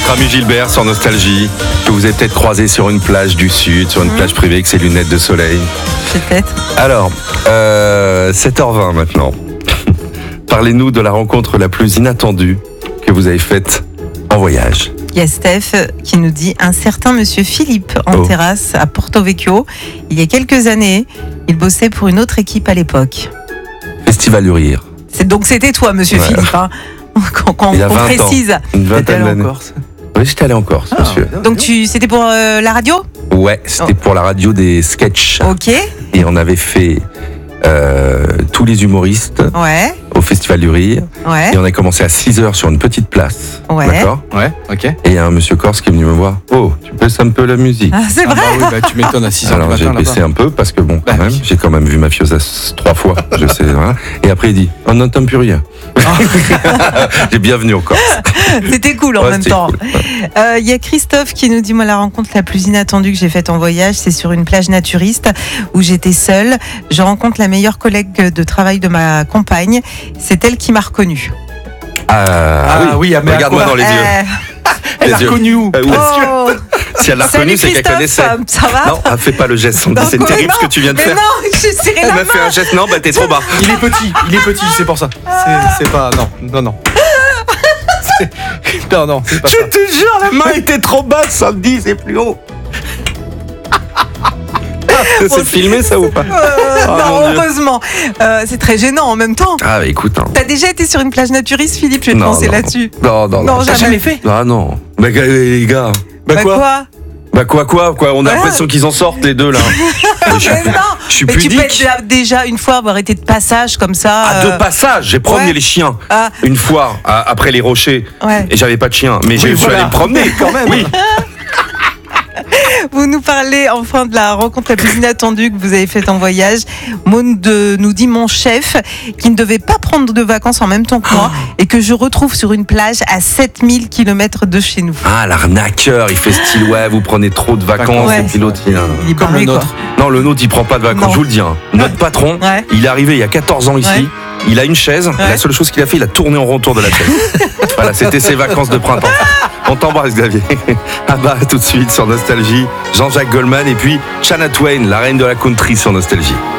votre ami Gilbert sur Nostalgie, que vous avez peut-être croisé sur une plage du Sud, sur une plage privée avec ses lunettes de soleil. Peut-être. Alors, 7h20 maintenant. Parlez-nous de la rencontre la plus inattendue que vous avez faite en voyage. Il y a Steph qui nous dit un certain monsieur Philippe en terrasse à Porto Vecchio. Il y a quelques années, il bossait pour une autre équipe à l'époque. Festival du Rire. Donc c'était toi, monsieur Philippe, hein, quand Il y a on 20 précise. ans. Une vingtaine d'années. Oui, j'étais allé en Corse, monsieur. Donc c'était pour la radio ? Ouais, c'était pour la radio des sketchs. Ok. Et on avait fait tous les humoristes Ouais. au Festival du Rire. Ouais. Et on a commencé à 6h sur une petite place. Ouais. D'accord ? Ouais, ok. Et il y a un monsieur corse qui est venu me voir. Oh, tu baisses un peu la musique. Ah, c'est vrai. Oui, tu m'étonnes à 6h du Alors matin j'ai là-bas. baissé un peu parce que bon, quand même, j'ai quand même vu Mafiosa 3 fois. Je sais. Voilà. Et après il dit, on n'entend plus rien. J'ai bienvenu en Corse. C'était cool en Ouais, même c'était temps. cool. Il y a Christophe qui nous dit, moi la rencontre la plus inattendue que j'ai faite en voyage, c'est sur une plage naturiste où j'étais seule. Je rencontre la meilleure collègue de travail de ma compagne. C'est elle qui m'a reconnue. Oui, mais regarde-moi dans les yeux. Elle a Les yeux. reconnu où Oui. Oh. Si elle l'a Salut reconnu, c'est qu'elle Christophe, connaissait. ça va ? Non, fais pas le geste. On me dit, c'est Quoi, terrible ce non, que tu viens de mais faire. non, j'ai serré Elle la m'a fait main. un geste. Non, bah t'es trop bas. Il est petit, c'est pour ça. C'est pas. Non. Non, c'est pas ça. Je te jure, la main était trop basse. Ça me dit, c'est plus haut. C'est filmé ça ou pas? Non, mon Dieu. heureusement. C'est très gênant en même temps. Ah, bah écoute. Hein. T'as déjà été sur une plage naturiste, Philippe? Je vais te Non, lancer non. là-dessus. Non, T'as jamais fait? Ah non. Bah les gars. Bah quoi? Bah quoi? On a l'impression qu'ils en sortent les deux là. je suis, Mais non. je suis Mais tu peux pudique. être déjà une fois avoir été de passage comme ça. À deux passages, j'ai promené ouais. les chiens. Ah. Une fois, après les rochers. Ouais. Et j'avais pas de chien. Mais je suis allé me promener quand même. Oui. Vous nous parlez enfin de la rencontre la plus inattendue que vous avez faite en voyage. Maud nous dit mon chef qui ne devait pas prendre de vacances en même temps que moi et que je retrouve sur une plage à 7000 km de chez nous. Ah, l'arnaqueur, il fait style, ouais, vous prenez trop de vacances. Ouais. Et puis l'autre, il... Il est Comme barré, le quoi. nôtre. Non, le nôtre, il prend pas de vacances, Non. je vous le dis. Hein. Notre patron, Ouais. il est arrivé il y a 14 ans ici. Ouais. Il a une chaise. Ouais. La seule chose qu'il a fait, il a tourné en rond autour de la chaise. Voilà, c'était ses vacances de printemps. On t'embrasse, Xavier. Ah bah, tout de suite sur Nostalgie. Jean-Jacques Goldman et puis Shania Twain, la reine de la country sur Nostalgie.